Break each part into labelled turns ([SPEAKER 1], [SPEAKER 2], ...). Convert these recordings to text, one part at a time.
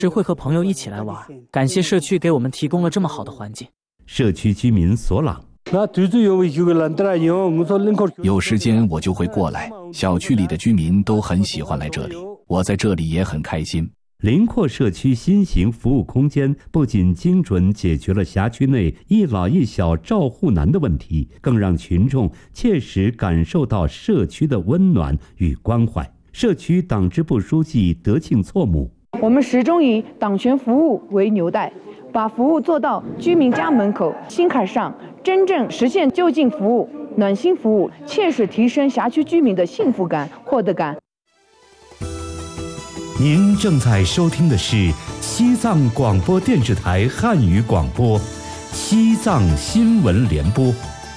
[SPEAKER 1] 是会和朋友一起来玩，感谢社区给我们提供了这么好的环境。
[SPEAKER 2] 社区居民索朗，
[SPEAKER 3] 有时间我就会过来，小区里的居民都很喜欢来这里，我在这里也很开心。
[SPEAKER 2] 林阔社区新型服务空间不仅精准解决了辖区内一老一小照护难的问题，更让群众切实感受到社区的温暖与关怀。社区党支部书记德庆措姆，
[SPEAKER 4] 我们始终以党权服务为纽带，把服务做到居民家门口、心坎上，真正实现就近服务、暖心服务，切实提升辖区居民的幸福感、获得感。
[SPEAKER 2] 您正在收听的是西藏广播电视台汉语广播，西藏新闻联播。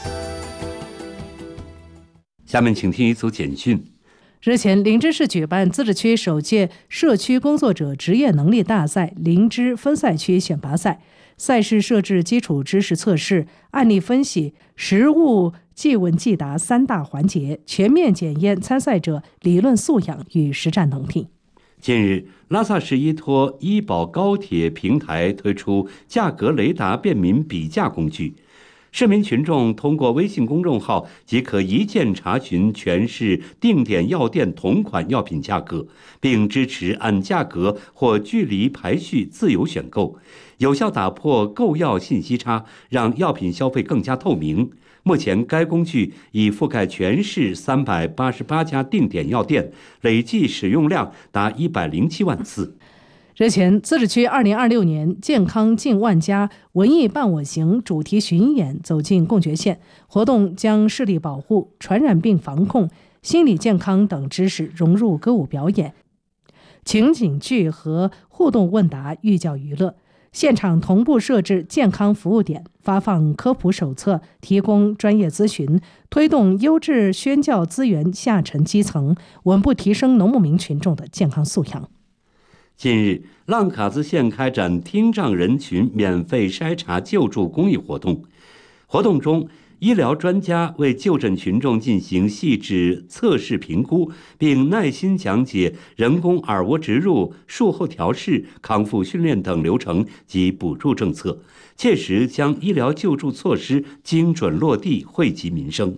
[SPEAKER 2] 下面请听一组简讯。
[SPEAKER 5] 日前，林芝市举办自治区首届社区工作者职业能力大赛林芝分赛区选拔赛。赛事设置基础知识测试、案例分析、实务即问即答3大环节，全面检验参赛者理论素养与实战能力。
[SPEAKER 2] 近日，拉萨市依托医保高铁平台推出价格雷达便民比价工具。市民群众通过微信公众号即可一键查询全市定点药店同款药品价格，并支持按价格或距离排序自由选购，有效打破购药信息差，让药品消费更加透明。目前，该工具已覆盖全市388家定点药店，累计使用量达107万次。
[SPEAKER 5] 日前，自治区2026年健康近万家文艺伴我行主题巡演走进贡觉县，活动将视力保护、传染病防控、心理健康等知识融入歌舞表演、情景剧和互动问答寓教于乐。现场同步设置健康服务点，发放科普手册，提供专业咨询，推动优质宣教资源下沉基层，稳步提升农牧民群众的健康素养。
[SPEAKER 2] 近日，浪卡兹县开展听障人群免费筛查救助公益活动。活动中，医疗专家为就诊群众进行细致测试评估，并耐心讲解人工耳蜗植入、术后调试、康复训练等流程及补助政策，切实将医疗救助措施精准落地，惠及民生。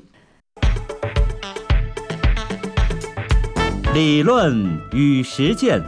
[SPEAKER 2] 理论与实践。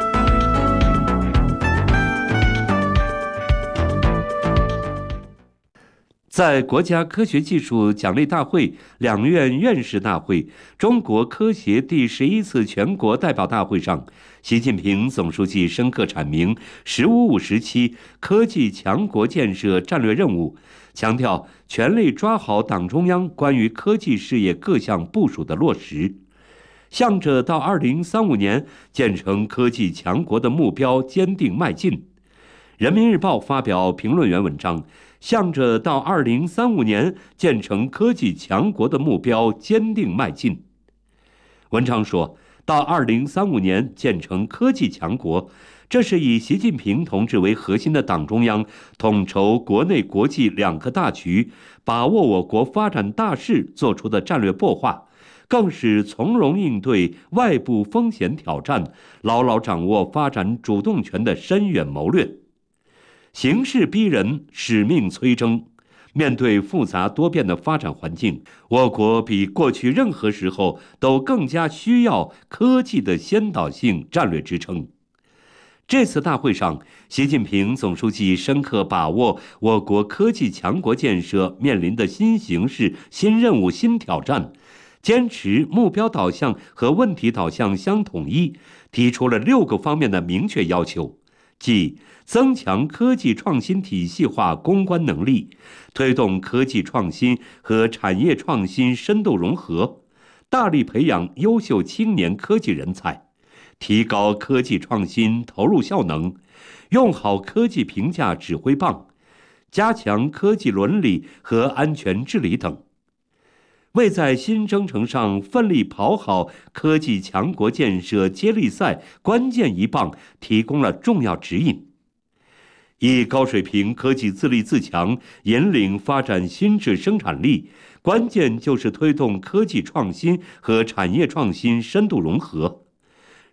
[SPEAKER 2] 在国家科学技术奖励大会、两院院士大会、中国科协第11次全国代表大会上，习近平总书记深刻阐明“十五五”时期科技强国建设战略任务，强调全力抓好党中央关于科技事业各项部署的落实，向着到2035年建成科技强国的目标坚定迈进。人民日报发表评论员文章，向着到2035年建成科技强国的目标坚定迈进。文章说，到2035年建成科技强国，这是以习近平同志为核心的党中央统筹国内国际两个大局，把握我国发展大势做出的战略擘画，更是从容应对外部风险挑战，牢牢掌握发展主动权的深远谋略。形势逼人，使命催征。面对复杂多变的发展环境，我国比过去任何时候都更加需要科技的先导性战略支撑。这次大会上，习近平总书记深刻把握我国科技强国建设面临的新形势、新任务、新挑战，坚持目标导向和问题导向相统一，提出了6个方面的明确要求，即增强科技创新体系化攻关能力，推动科技创新和产业创新深度融合，大力培养优秀青年科技人才，提高科技创新投入效能，用好科技评价指挥棒，加强科技伦理和安全治理等，为在新征程上奋力跑好科技强国建设接力赛关键一棒提供了重要指引。以高水平科技自立自强引领发展新质生产力，关键就是推动科技创新和产业创新深度融合。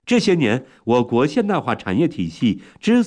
[SPEAKER 2] 这些年，我国现代化产业体系之